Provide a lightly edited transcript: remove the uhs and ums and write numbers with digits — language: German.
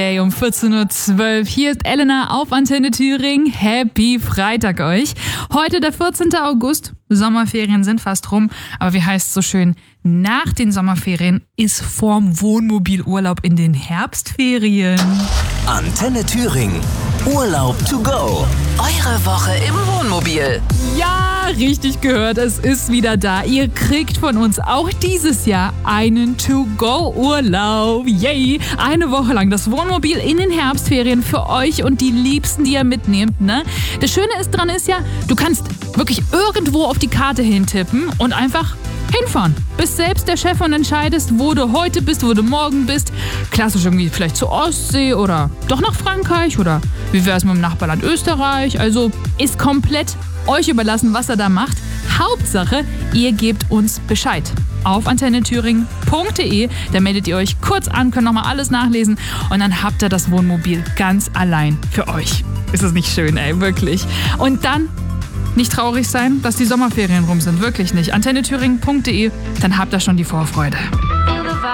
Hey, um 14.12 Uhr. Hier ist Elena auf Antenne Thüringen. Happy Freitag euch. Heute der 14. August. Sommerferien sind fast rum. Aber wie heißt es so schön? Nach den Sommerferien ist vorm Wohnmobilurlaub in den Herbstferien. Antenne Thüringen. Urlaub to go. Eure Woche im Wohnmobil. Ja, richtig gehört. Es ist wieder da. Ihr kriegt von uns auch dieses Jahr einen To-Go-Urlaub. Yay! Eine Woche lang das Wohnmobil in den Herbstferien für euch und die Liebsten, die ihr mitnehmt. Ne? Das Schöne dran ist ja, du kannst wirklich irgendwo auf die Karte hintippen und einfach hinfahren. Bist selbst der Chef und entscheidest, wo du heute bist, wo du morgen bist. Klassisch irgendwie vielleicht zur Ostsee oder doch nach Frankreich oder wie wär's mit dem Nachbarland Österreich. Also ist komplett euch überlassen, was er da macht. Hauptsache, ihr gebt uns Bescheid. Auf antennethüringen.de, da meldet ihr euch kurz an, könnt nochmal alles nachlesen und dann habt ihr das Wohnmobil ganz allein für euch. Ist das nicht schön, ey, wirklich. Und dann nicht traurig sein, dass die Sommerferien rum sind, wirklich nicht. antennethüringen.de, dann habt ihr schon die Vorfreude.